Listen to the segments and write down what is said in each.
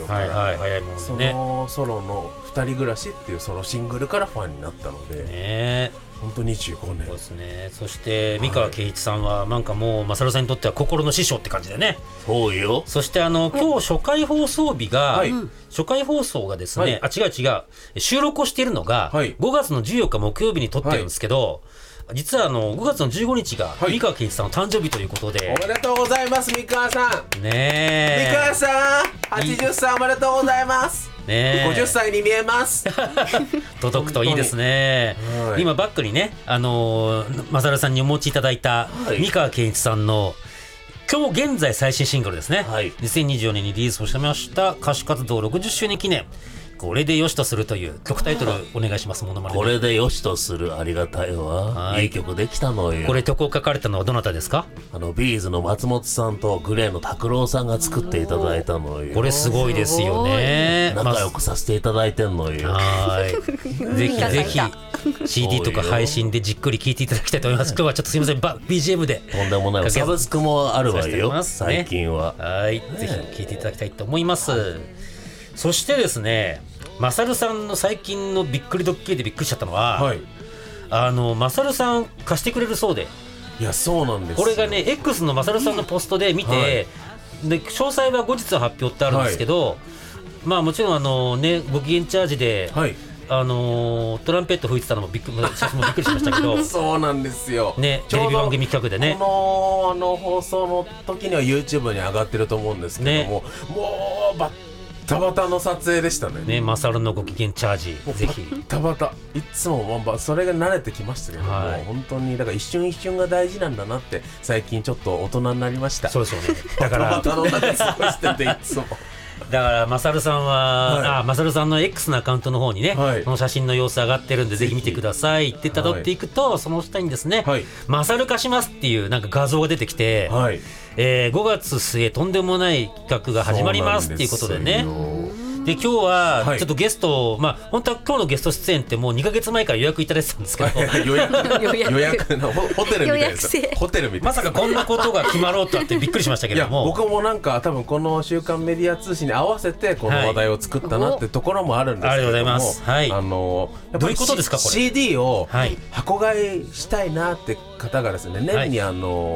から、 早いもんね。 そのソロの2人暮らしっていうソロシングルからファンになったので、 ね、 本当25年。 そうですね。そして三河圭一さんはなんかもうマサルさんにとっては心の師匠って感じでね。 そうよ。 そして今日初回放送日が、初回放送がですね、違う収録をしているのが5月の14日木曜日に撮ってるんですけど、実は5月の15日が三河圭一さんの誕生日ということで、 おめでとうございます三河さん。 ね、 三河さん80歳おめでとうございますね。50歳に見えます届くといいですね。今バックにね、マサルさんにお持ちいただいた三河圭一さんの今日現在最新シングルですね、2024年にリリースをしました歌手活動60周年記念、これでよしとするという曲タイトルお願いします。ものまね。 これでよしとする、ありがたいわ。いい曲できたのよ。 これ曲を書かれたのはどなたですか？ ビーズの松本さんとグレーの拓郎さんが作っていただいたのよ。 これすごいですよね。 仲良くさせていただいてんのよ。 ぜひぜひ CD とか配信でじっくり聴いていただきたいと思います。今日はちょっとすいません、BGM でとんでもない。サブスクもあるわよ最近は。 ぜひ聴いていただきたいと思います。そしてですね、マサルさんの最近のびっくりドッキリでびっくりしちゃったのは、マサルさん貸してくれるそうで。 いや、そうなんですよ。 これがね X のマサルさんのポストで見て、で詳細は後日発表ってあるんですけど、まあもちろんご機嫌チャージで、トランペット吹いてたのも写真もびっくりしましたけどそうなんですよね、テレビ番組企画でね、 この放送の時には YouTube に上がってると思うんですけども、もうバッタバタの撮影でしたね。 マサルのご機嫌チャージ、ぜひ。 バッタバタ、いつもそれが慣れてきましたけども、本当にだから一瞬一瞬が大事なんだなって最近ちょっと大人になりました。 そうですよね。だからバタバタの中過ごしてていつもだからマサルさんは、マサルさんの X のアカウントの方にね、その写真の様子上がってるんでぜひ見てくださいって辿っていくと、その下にですね、マサル化しますっていうなんか画像が出てきて、5月末とんでもない企画が始まりますっていうことでね。で今日はちょっとゲスト、本当は今日のゲスト出演ってもう2ヶ月前から予約いただいてたんですけど予約のホテルみたいですホテルみたい。 まさかこんなことが決まろうとはってびっくりしましたけども、 僕もなんか多分この週刊メディア通信に合わせてこの話題を作ったなってところもあるんですけども、 ありがとうございます。どういうことですかこれ。 CD を箱買いしたいなって方がですね、年に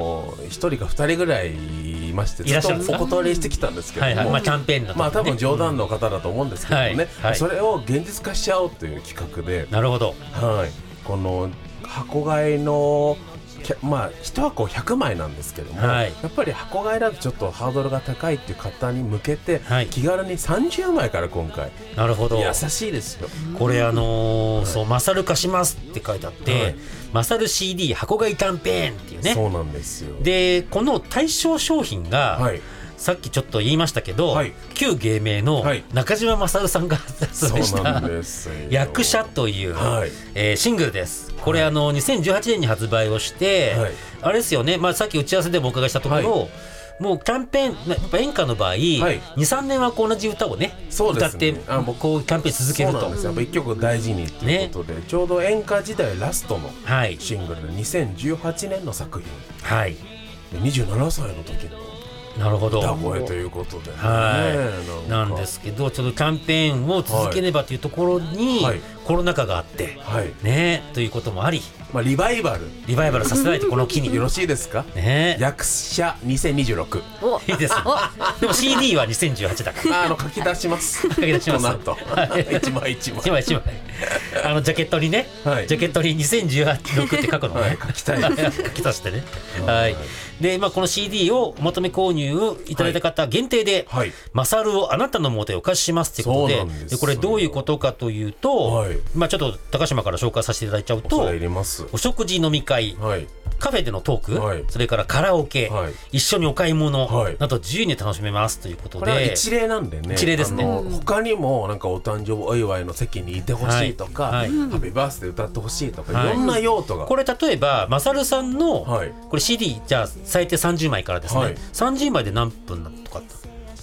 1人か2人ぐらいいまして、ずっとお断りしてきたんですけども、 キャンペーンだと、 多分冗談の方だと思うんですけどね、それを現実化しちゃおうという企画で。 なるほど。 この箱買いの1箱100枚なんですけども、やっぱり箱買いだとちょっとハードルが高いっていう方に向けて、気軽に30枚から今回。 なるほど。 優しいですよこれ。そうマサル化しますって書いてあって、マサル CD 箱買いキャンペーンっていうね。 そうなんですよ。 でこの対象商品が、さっきちょっと言いましたけど、旧芸名の中島マサルさんが発売した役者という、シングルです。これ2018年に発売をして、あれですよね、さっき打ち合わせでもお伺いしたところ、もうキャンペーン、やっぱ演歌の場合、2、3年は同じ歌をね、歌ってこうキャンペーン続けると。 そうなんですよ。一曲大事にということで、ちょうど演歌時代ラストのシングルで2018年の作品、27歳の時のなるほど歌声ということで、 なんですけど、ちょっとキャンペーンを続けねばというところにコロナ禍があってねということもあり、 リバイバルさせないとこの機によろしいですかね。役者2026 いいです。でも CD は2018だから書き出します書き出します一枚一枚ジャケットにね、ジャケットに2016って書くのね、 書きたい書き足してね。でこの CD をお求め購入いただいた方限定で、マサルをあなたのもとへお貸ししますということで、これどういうことかというと、ちょっと高島から紹介させていただいちゃうと、お食事飲み会、カフェでのトーク、それからカラオケ、一緒にお買い物など自由に楽しめますということで、 これは一例なんでね。 一例ですね。 他にもなんかお誕生日お祝いの席にいてほしいとか、ハッピーバースデー歌ってほしいとか、いろんな用途が。 これ例えばマサルさんのこれ CD じゃあ最低30枚からですね、30枚で何分とか。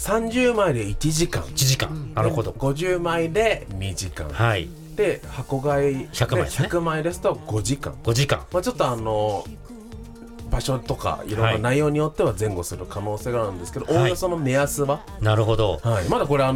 30枚で1時間。 1時間。なるほど。 50枚で2時間。で箱買い100枚ですと5時間。 5時間。 ちょっと場所とかいろんな内容によっては前後する可能性があるんですけど、おおよその目安は。 なるほど。 まだこれ